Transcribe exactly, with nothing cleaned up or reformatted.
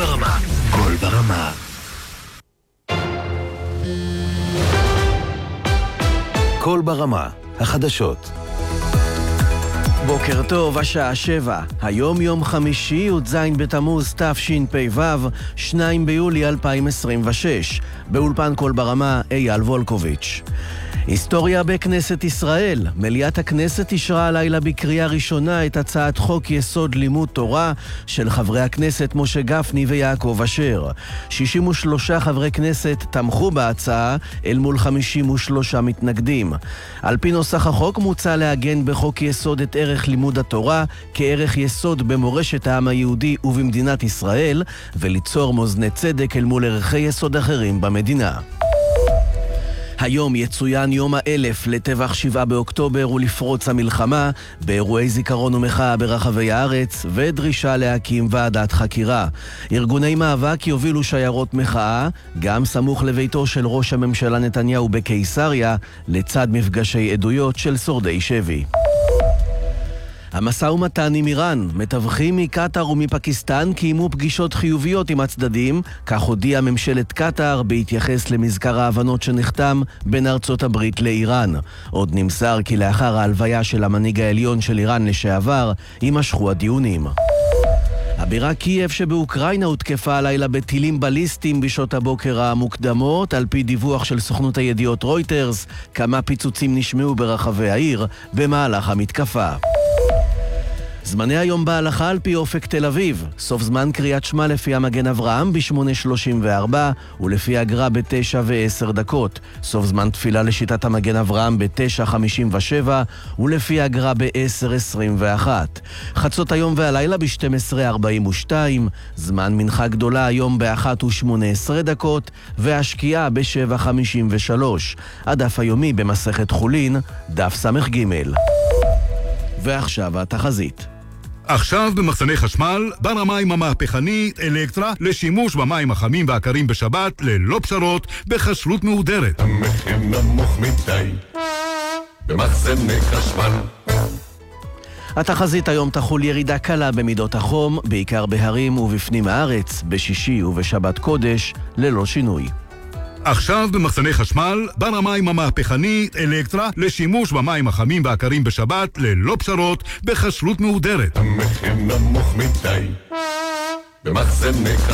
ברמה. קול ברמה. קול ברמה. החדשות. בוקר טוב, השעה שבע. היום יום חמישי, י"ז בתמוז תשפ"ו, שני ביולי אלפיים עשרים ושש. באולפן קול ברמה, אייל וולקוביץ'. היסטוריה בכנסת ישראל. מליאת הכנסת אישרה הלילה בקריאה ראשונה את הצעת חוק יסוד לימוד תורה של חברי הכנסת משה גפני ויעקב אשר. שישים ושלושה חברי כנסת תמכו בהצעה אל מול חמישים ושלושה מתנגדים. על פי נוסח החוק מוצע לעגן בחוק יסוד את ערך לימוד התורה כערך יסוד במורשת העם היהודי ובמדינת ישראל, וליצור מאזני צדק אל מול ערכי יסוד אחרים במדינה. היום יצוין יום האלף לטבח שבעה באוקטובר ולפרוץ המלחמה, באירועי זיכרון ומחאה ברחבי הארץ, ודרישה להקים ועדת חקירה. ארגוני מאבק יובילו שיירות מחאה, גם סמוך לביתו של ראש הממשלה נתניהו בקיסריה, לצד מפגשי עדויות של שורדי שבי. המשא ומתן עם איראן. מתווכים מקטר ומפקיסטן קיימו פגישות חיוביות עם הצדדים, כך הודיעה ממשלת קטר בהתייחס למזכר ההבנות שנחתם בין ארצות הברית לאיראן. עוד נמסר כי לאחר ההלוויה של המנהיג העליון של איראן לשעבר, יימשכו הדיונים. הבירה קייב שבאוקראינה הותקפה הלילה בטילים בליסטיים בשעות הבוקר המוקדמות. על פי דיווח של סוכנות הידיעות רויטרס, כמה פיצוצים נשמעו ברחבי העיר במהלך המתקפה. זמני היום בהלכה על פי אופק תל אביב. סוף זמן קריאת שמע לפי המגן אברהם ב-שמונה שלושים וארבע ולפי הגר"א ב-תשע ועשר דקות. סוף זמן תפילה לשיטת המגן אברהם ב-תשע חמישים ושבע ולפי הגר"א ב-עשר עשרים ואחת. חצות היום והלילה ב-שתים עשרה ארבעים ושתיים. זמן מנחה גדולה היום ב-אחת ושמונה עשרה דקות והשקיעה ב-שבע חמישים ושלוש. הדף היומי במסכת חולין, דף סמך ג'. ועכשיו התחזית. עכשיו במחסני חשמל, בר המים המהפכנית אלקטרה לשימוש במים החמים והקרים בשבת ללא פשרות בכשרות מהודרת. המחיר נמוך מדי במחסני חשמל. התחזית היום תחול ירידה קלה במידות החום, בעיקר בהרים ובפנים הארץ, בשישי ובשבת קודש, ללא שינוי. עכשיו במחסני חשמל, בר המים המהפכנית אלקטרה לשימוש במים החמים והקרים בשבת ללא פשרות בכשרות מהודרת. המחיר נמוך מדי במחסני